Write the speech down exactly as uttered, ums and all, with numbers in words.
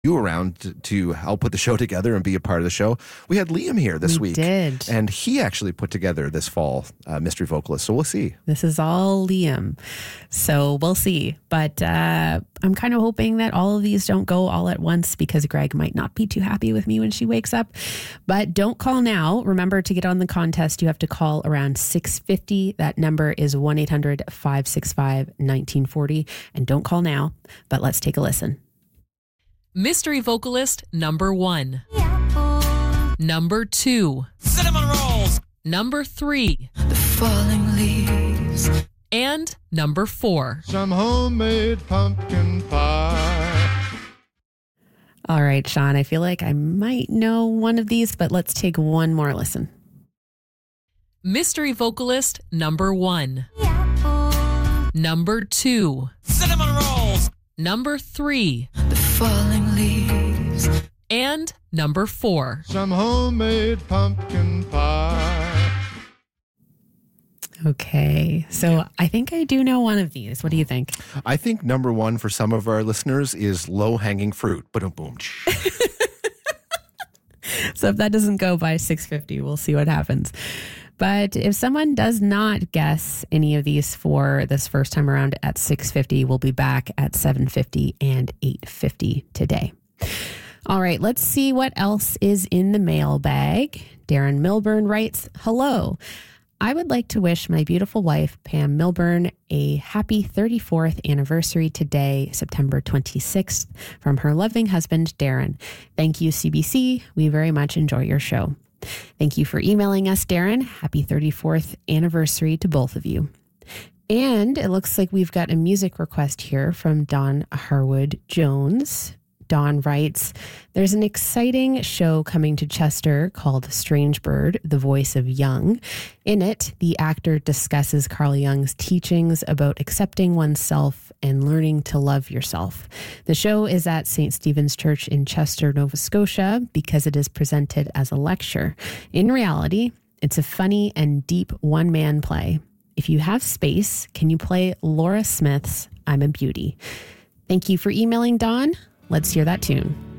you around to, to help put the show together and be a part of the show. We had Liam here this we week. did. And he actually put together this fall uh, mystery vocalist. So we'll see. This is all Liam. So we'll see. But uh, I'm kind of hoping that all of these don't go all at once because Greg might not be too happy with me when she wakes up. But don't call now. Remember, to get on the contest, you have to call around six fifty. That number is one eight hundred five six five one nine four zero. And don't call now, but let's take a listen. Mystery vocalist number one. Number two. Cinnamon rolls. Number three. The falling leaves. And number four. Some homemade pumpkin pie. All right, Sean, I feel like I might know one of these, but let's take one more listen. Mystery vocalist number one. Number two. Cinnamon rolls. Number three. The falling leaves. And number four. Some homemade pumpkin pie. Okay, so I think I do know one of these. What do you think? I think number one for some of our listeners is low-hanging fruit. Boom, boom. So if that doesn't go by six fifty, we'll see what happens. But if someone does not guess any of these for this first time around at six fifty, we'll be back at seven fifty and eight fifty today. All right, let's see what else is in the mailbag. Darren Milburn writes, hello. I would like to wish my beautiful wife, Pam Milburn, a happy thirty-fourth anniversary today, September twenty-sixth, from her loving husband, Darren. Thank you, C B C. We very much enjoy your show. Thank you for emailing us, Darren. Happy thirty-fourth anniversary to both of you. And it looks like we've got a music request here from Don Harwood Jones. Don writes, there's an exciting show coming to Chester called Strange Bird, The Voice of Young. In it, the actor discusses Carl Jung's teachings about accepting oneself and learning to love yourself. The show is at Saint Stephen's Church in Chester, Nova Scotia, because it is presented as a lecture. In reality, it's a funny and deep one-man play. If you have space, can you play Laura Smith's I'm a Beauty? Thank you for emailing, Don. Let's hear that tune.